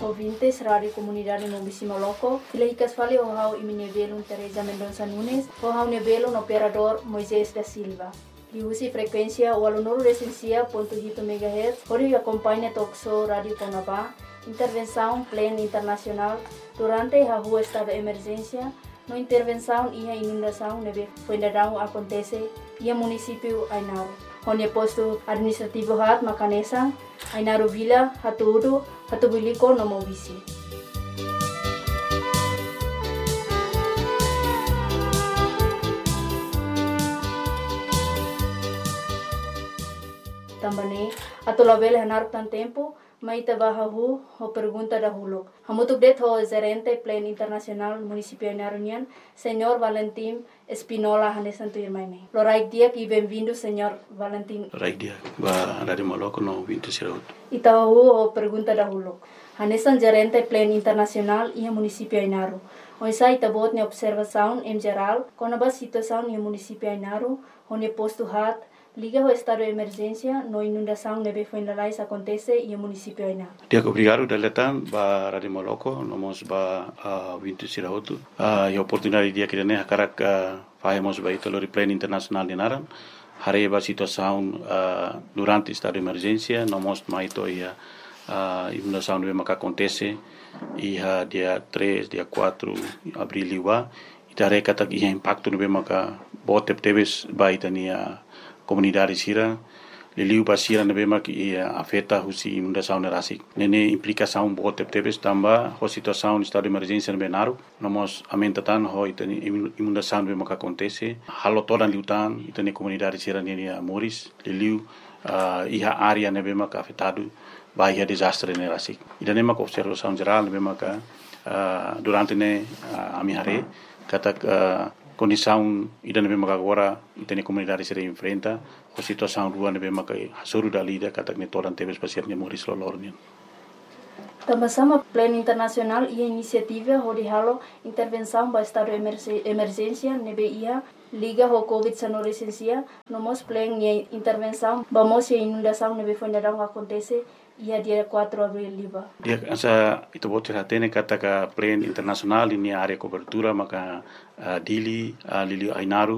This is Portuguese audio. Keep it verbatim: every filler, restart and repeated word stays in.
ouvintes, Rádio Comunidade Mobíssimo Loco. Filhicas fale o hau iminevelo Teresa Mendonça Nunes, o hau nevelo no operador Moisés da Silva. E usi frequência o aluno recensia ponto oito megahertz, onde acompanha Toxo Rádio Conabá, intervenção plena internacional durante a rua estado de emergência, no intervenção e a inundação neve Fuendadão acontece e a município Ainaro. Onde posto administrativo hat Macanesa, Ainaro Vila, Hatuudu, Hatubuliko no Mobisi. Também, ato label hanar tan tempo, mai tabahahu ho pergunta dahulu. Hamutuk det ho gerente plan internacional municipio Ainarunian, senhor Valentim Espinola Hanesantu Irmaine. Loraik dia e bem-vindo, senhor Valentim. Loraik dia, ba Rádio Moloco no vinte Siraut. Itahu ho pergunta dahulu. Hanesan gerente plan internacional e municipio Ainaru. Oisa itabot ne observação em geral, com a situação no municipio Ainaru, onde posto hat liga o estado de emergência, no inundação neve Fuendalais acontece e o município ainda. Dia obrigado deletan ba Rádio Moloco, nomos ba vinte Siraut. A oportunidade dia que ne hakarak fazemos ba italo plan internacional de Naran. Hare ba situação durante estado de emergência, nomos maito ia inundação neve maka acontece e dia três, dia quatro abril liwa. Itare kata ia impacto neve maka botep teves ba itania comunidade sira liliu basira na bema que afeta husi inundação na rasik nene implicação bote tebes tamba ho situação estado de emergência na benaro nós amentatan ho itani inundação bema que acontece halo toda liutan itani comunidade sira nene moris liliu iha área na bema que afetado vai desastre na rasik idane mak observação geral na bema que durante ne amihare kata condição ida nebe maka agora itene comunidade se enfrenta a situação rua nebe maka hasuru da lida kata ne toran tebes pasir ne moris lolornian. Também plano internacional e iniciativa onde halo intervenção para estado de emergência nebe ia liga ho covid dezenove licencia nomos plan e intervenção vamos e inundação nebe Fuendadão acontece ia dia quatro abril liba. Dia asa itu bote hatene kata ka plan internacional ini area cobertura maka uh, dili uh, lili Ainaru